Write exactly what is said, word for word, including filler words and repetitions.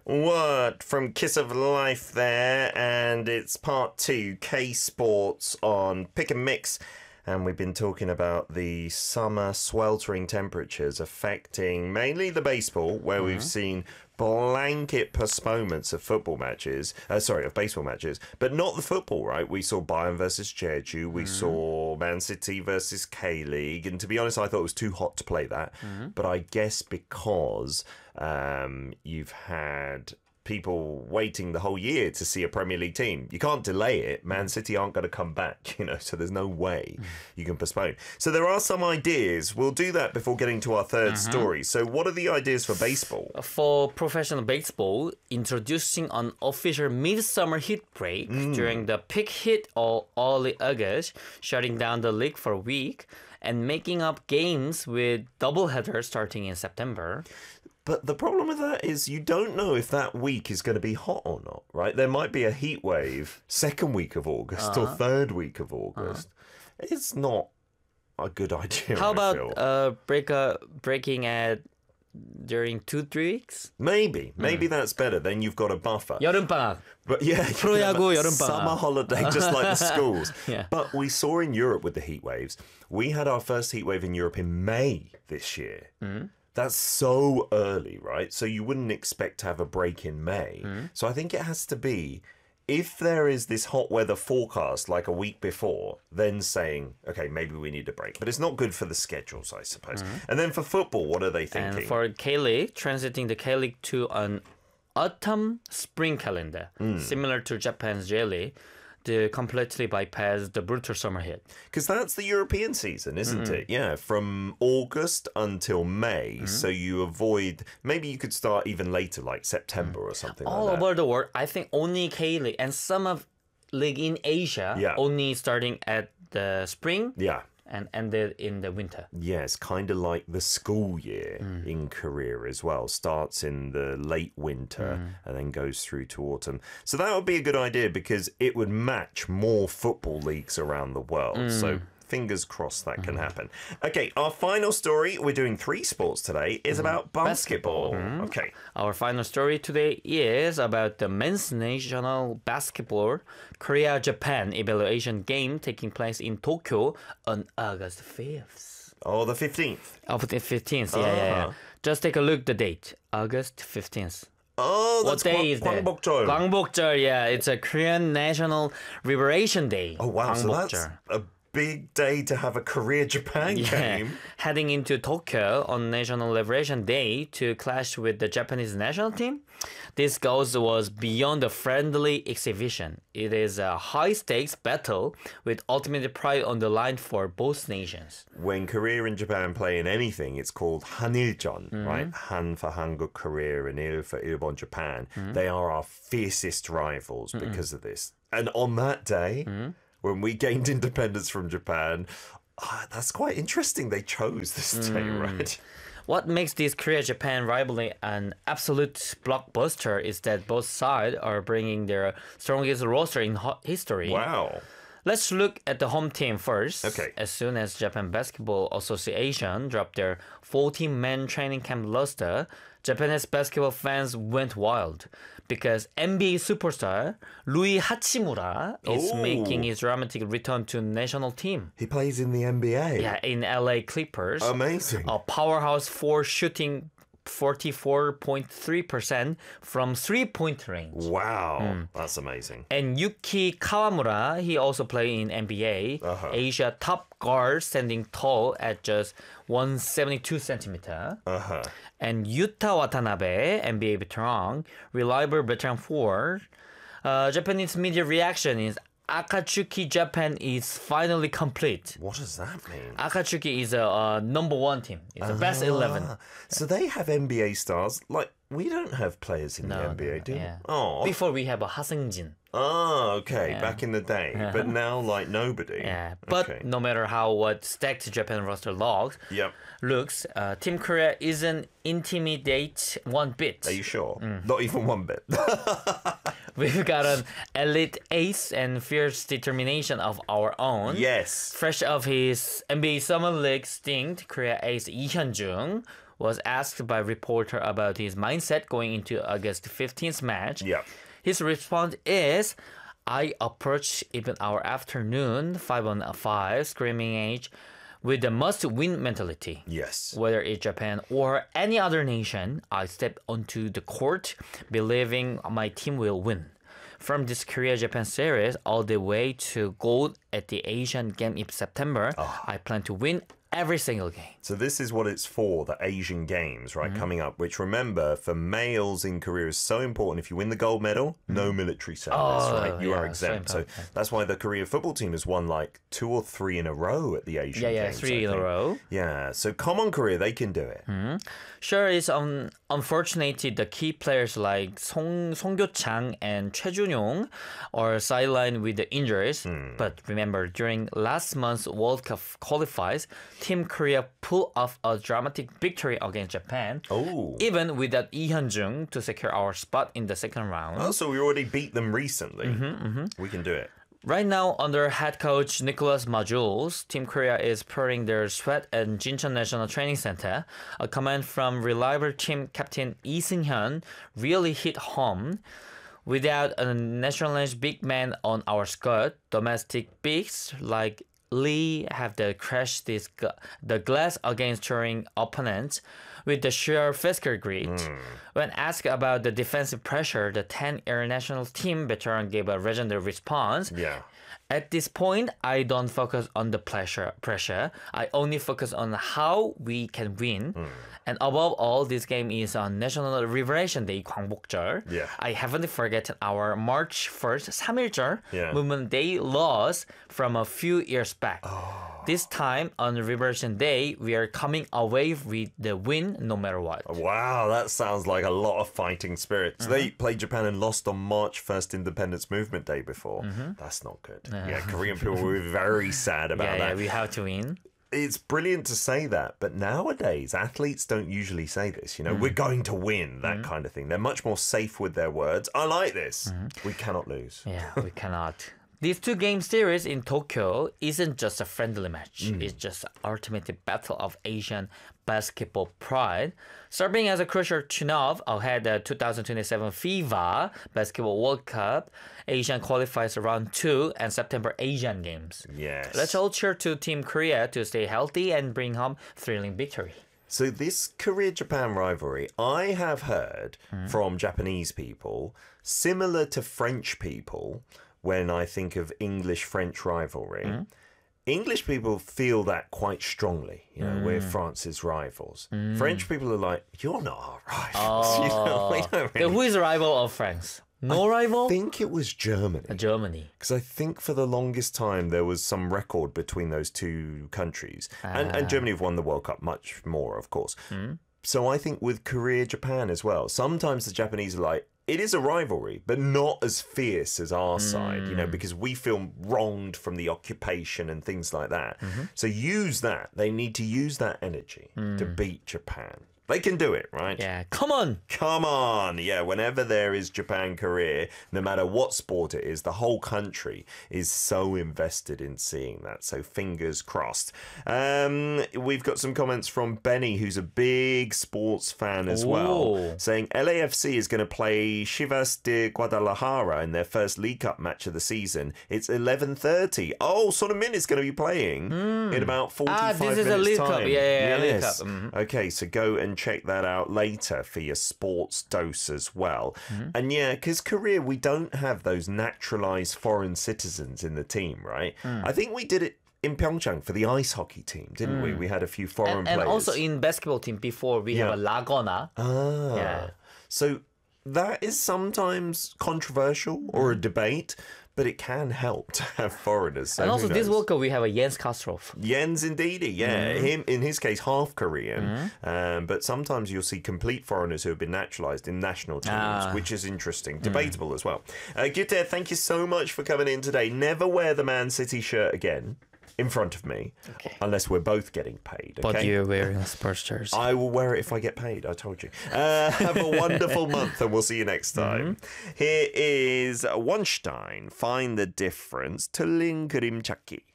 What from Kiss of Life there, and it's part two, K Sports on Pick and Mix. And we've been talking about the summer sweltering temperatures affecting mainly the baseball, where mm-hmm. we've seen blanket postponements of football matches, uh, sorry, of baseball matches, but not the football, right? We saw Bayern versus Jeju, we mm-hmm. saw Man City versus K-League, and to be honest, I thought it was too hot to play that. Mm-hmm. But I guess because um, you've had people waiting the whole year to see a Premier League team. You can't delay it. Man City aren't going to come back, you know, so there's no way you can postpone. So there are some ideas. We'll do that before getting to our third mm-hmm. story. So what are the ideas for baseball? For professional baseball, introducing an official midsummer heat break mm. during the peak heat of early August, shutting down the league for a week, and making up games with doubleheaders starting in September. But the problem with that is you don't know if that week is going to be hot or not, right? There might be a heat wave second week of August uh-huh. or third week of August. Uh-huh. It's not a good idea. How I about feel. uh, break uh, breaking at during two, three weeks? Maybe. Maybe mm. that's better. Then you've got a buffer. 여름방학. But yeah, 프로야구 여름방학. Summer holiday, just like the schools. yeah. But we saw in Europe with the heat waves, we had our first heat wave in Europe in May this year. Mm. That's so early, right? So you wouldn't expect to have a break in May. Mm. So I think it has to be, if there is this hot weather forecast like a week before, then saying, okay, maybe we need a break. But it's not good for the schedules, I suppose. Mm. And then for football, what are they thinking? And for K-League, transiting the K-League to an autumn-spring calendar, mm. similar to Japan's J-League, to completely bypass the brutal summer heat. Because that's the European season, isn't mm-hmm. it? Yeah, from August until May. Mm-hmm. So you avoid, maybe you could start even later, like September mm-hmm. or something All like that. All over the world, I think only K-League and some of league in Asia yeah. only starting at the spring. Yeah. And ended in the winter. Yes, kind of like the school year mm. in Korea as well. Starts in the late winter mm. and then goes through to autumn. So that would be a good idea because it would match more football leagues around the world. Mm. So fingers crossed that can happen. Okay, our final story, we're doing three sports today, is about basketball. basketball. Okay. Our final story today is about the men's national basketball Korea-Japan evaluation game taking place in Tokyo on August fifth. Oh, the fifteenth. Oh, the fifteenth, yeah, uh-huh. yeah, yeah. Just take a look at the date, August fifteenth. Oh, that's what day is that? Gwangbokjeol. Gwangbokjeol, yeah. It's a Korean National Liberation Day. Oh, wow. So that's a big day to have a Korea-Japan yeah. game. Heading into Tokyo on National Liberation Day to clash with the Japanese national team. This goal was beyond a friendly exhibition. It is a high-stakes battle with ultimate pride on the line for both nations. When Korea and Japan play in anything, it's called Haniljeon, mm-hmm. right? Han for Hanguk, Korea, and Il for Ilbon, Japan. Mm-hmm. They are our fiercest rivals mm-hmm. because of this. And on that day, mm-hmm. when we gained independence from Japan, oh, that's quite interesting. They chose this mm. day, right? What makes this Korea-Japan rivalry an absolute blockbuster is that both sides are bringing their strongest roster in ho- history. Wow. Let's look at the home team first. Okay. As soon as Japan Basketball Association dropped their fourteen-man training camp roster, Japanese basketball fans went wild because N B A superstar Rui Hachimura is Ooh. making his dramatic return to national team. He plays in the N B A. Yeah, in L A Clippers. Amazing. A powerhouse for shooting forty-four point three percent from three-point range. Wow, mm. that's amazing. And Yuki Kawamura, he also played in N B A, uh-huh. Asia top guard, standing tall at just one hundred seventy-two centimeters. Uh-huh. And Yuta Watanabe, N B A veteran, reliable veteran forward. Uh, Japanese media reaction is Akatsuki Japan is finally complete. What does that mean? Akatsuki is a uh, number one team. It's the ah, best eleven. So they have N B A stars. Like, we don't have players in no, the N B A, no, do we? Yeah. Oh. Before we have a Ha Seung-jin. Oh, okay. Yeah. Back in the day. Yeah. But now, like, nobody. Yeah. But okay. no matter how what stacked Japan roster logs, yep. looks, uh, Team Korea isn't intimidate one bit. Are you sure? Mm. Not even one bit. We've got an elite ace and fierce determination of our own. Yes. Fresh off his N B A Summer League stint, Korea ace Lee Hyun-jung was asked by a reporter about his mindset going into August fifteenth match. Yeah. His response is, I approach even our afternoon five on five screaming age with the must-win mentality. Yes. Whether it's Japan or any other nation, I step onto the court believing my team will win. From this Korea-Japan series all the way to gold at the Asian game in September, oh. I plan to win every single game. So this is what it's for, the Asian Games, right, mm-hmm. coming up, which remember, for males in Korea is so important. If you win the gold medal, mm-hmm. no military service, oh, right? You yeah, are exempt. So, so that's why the Korea football team has won like two or three in a row at the Asian yeah, Games. Yeah, three in a row. Yeah, so come on Korea, they can do it. Mm-hmm. Sure, it's um, unfortunate the key players like Song, Song Kyo-chang and Choi Jun-yong are sidelined with the injuries. Mm. But remember, during last month's World Cup qualifiers, Team Korea pulled off a dramatic victory against Japan, oh. even without Lee Hyun-jung to secure our spot in the second round. Oh, so we already beat them recently. Mm-hmm, mm-hmm. We can do it. Right now, under head coach Nicholas Majuls, Team Korea is pouring their sweat at Jincheon National Training Center. A comment from reliable team captain Lee Seung-hyun really hit home. Without a nationalized big man on our squad, domestic bigs like Lee have to crash this gu- the glass against touring opponents with the sheer physical grit. Mm. When asked about the defensive pressure, the ten-year national team veteran gave a legendary response. Yeah. At this point, I don't focus on the pressure. Pressure. I only focus on how we can win. Mm. And above all, this game is on National Liberation Day, 광복절. Yeah. I haven't forgotten our March first, 삼일절 yeah. Movement Day loss from a few years back. Oh. This time, on Liberation Day, we are coming away with the win no matter what. Wow, that sounds like a lot of fighting spirit. So mm-hmm. they played Japan and lost on March first Independence Movement Day before. Mm-hmm. That's not good. Uh. Yeah, Korean people were very sad about yeah, that. Yeah, we have to win. It's brilliant to say that, but nowadays athletes don't usually say this. You know, mm. we're going to win, that mm. kind of thing. They're much more safe with their words. I like this. Mm. We cannot lose. Yeah, we cannot. These two game series in Tokyo isn't just a friendly match. Mm. It's just an ultimate battle of Asian basketball pride. Serving as a crucial tune-up ahead of the twenty twenty-seven FIFA Basketball World Cup, Asian qualifiers round two, and September Asian Games. Yes. Let's all cheer to Team Korea to stay healthy and bring home thrilling victory. So this Korea-Japan rivalry, I have heard mm. from Japanese people, similar to French people, when I think of English-French rivalry. Mm. English people feel that quite strongly. You know, mm. we're France's rivals. Mm. French people are like, you're not our rivals. Oh. You know, we don't really... Who is the rival of France? No I rival? I think it was Germany. Germany. Because I think for the longest time there was some record between those two countries. Ah. And, and Germany have won the World Cup much more, of course. Mm. So I think with Korea, Japan as well, sometimes the Japanese are like, it is a rivalry, but not as fierce as our mm. side, you know, because we feel wronged from the occupation and things like that. Mm-hmm. So use that. They need to use that energy mm. to beat Japan. They can do it, right? Yeah. Come on. Come on. Yeah, whenever there is Japan-Korea, no matter what sport it is, the whole country is so invested in seeing that. So fingers crossed. Um, we've got some comments from Benny, who's a big sports fan as Ooh. well, saying L A F C is going to play Chivas de Guadalajara in their first League Cup match of the season. It's eleven thirty. Oh, Son Heung-min is going to be playing mm. in about forty-five minutes. Ah, this is minutes a League time. Cup. Yeah, yeah, yeah, yes. League Cup. Mm-hmm. Okay, so go and check that out later for your sports dose as well. Mm-hmm. And yeah, because Korea, we don't have those naturalized foreign citizens in the team, right? Mm. I think we did it in Pyeongchang for the ice hockey team, didn't mm. we? We had a few foreign and, players. And also in basketball team before, we yeah. have a Laguna. Ah. Yeah. So that is sometimes controversial or a debate, but it can help to have foreigners. So and also this World Cup, we have a Jens Kastrov. Jens, indeed, yeah. Mm-hmm. Him, in his case, half Korean. Mm-hmm. Um, but sometimes you'll see complete foreigners who have been naturalized in national teams, ah. which is interesting. Debatable mm. as well. Uh, Gyute, thank you so much for coming in today. Never wear the Man City shirt again in front of me, okay. unless we're both getting paid. Okay? But you're wearing a Spurs jersey. I will wear it if I get paid, I told you. Uh, have a wonderful month and we'll see you next time. Mm-hmm. Here is Weinstein, Find the Difference, 틀린 그림 찾기.